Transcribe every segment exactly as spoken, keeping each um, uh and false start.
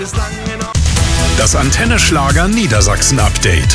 Das Antenne Schlager Niedersachsen Update.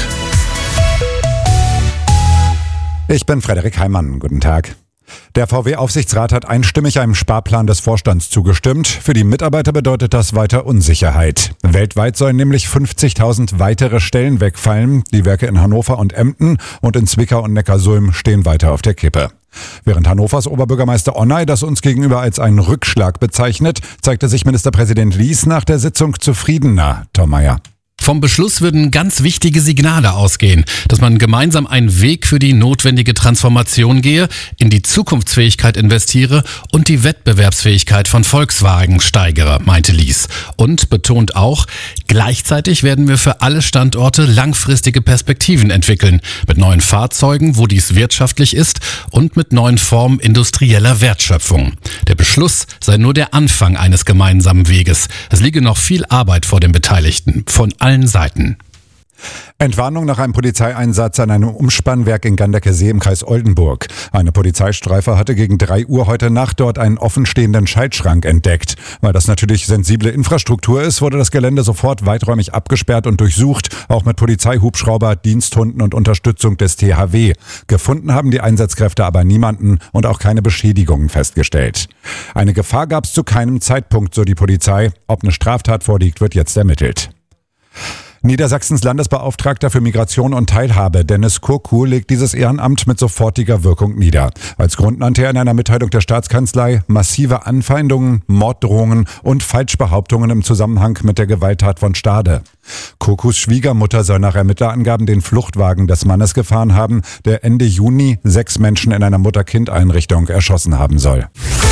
Ich bin Frederik Heimann. Guten Tag. Der V W-Aufsichtsrat hat einstimmig einem Sparplan des Vorstands zugestimmt. Für die Mitarbeiter bedeutet das weiter Unsicherheit. Weltweit sollen nämlich fünfzigtausend weitere Stellen wegfallen. Die Werke in Hannover und Emden und in Zwickau und Neckarsulm stehen weiter auf der Kippe. Während Hannovers Oberbürgermeister Onay das uns gegenüber als einen Rückschlag bezeichnet, zeigte sich Ministerpräsident Lies nach der Sitzung zufriedener. Tom Meyer. Vom Beschluss würden ganz wichtige Signale ausgehen, dass man gemeinsam einen Weg für die notwendige Transformation gehe, in die Zukunftsfähigkeit investiere und die Wettbewerbsfähigkeit von Volkswagen steigere, meinte Lies. Und betont auch, gleichzeitig werden wir für alle Standorte langfristige Perspektiven entwickeln, mit neuen Fahrzeugen, wo dies wirtschaftlich ist, und mit neuen Formen industrieller Wertschöpfung. Der Beschluss sei nur der Anfang eines gemeinsamen Weges. Es liege noch viel Arbeit vor den Beteiligten, von allen Seiten. Entwarnung nach einem Polizeieinsatz an einem Umspannwerk in Gandeckesee im Kreis Oldenburg. Eine Polizeistreife hatte gegen drei Uhr heute Nacht dort einen offenstehenden Schaltschrank entdeckt. Weil das natürlich sensible Infrastruktur ist, wurde das Gelände sofort weiträumig abgesperrt und durchsucht, auch mit Polizeihubschrauber, Diensthunden und Unterstützung des T H W. Gefunden haben die Einsatzkräfte aber niemanden und auch keine Beschädigungen festgestellt. Eine Gefahr gab es zu keinem Zeitpunkt, so die Polizei. Ob eine Straftat vorliegt, wird jetzt ermittelt. Niedersachsens Landesbeauftragter für Migration und Teilhabe, Dennis Kurkuh, legt dieses Ehrenamt mit sofortiger Wirkung nieder. Als Grund nannte er in einer Mitteilung der Staatskanzlei massive Anfeindungen, Morddrohungen und Falschbehauptungen im Zusammenhang mit der Gewalttat von Stade. Kurkuhs Schwiegermutter soll nach Ermittlerangaben den Fluchtwagen des Mannes gefahren haben, der Ende Juni sechs Menschen in einer Mutter-Kind-Einrichtung erschossen haben soll.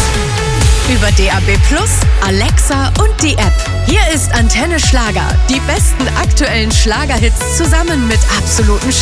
Über D A B Plus, Alexa und die App. Hier ist Antenne Schlager. Die besten aktuellen Schlagerhits zusammen mit absoluten Schlager.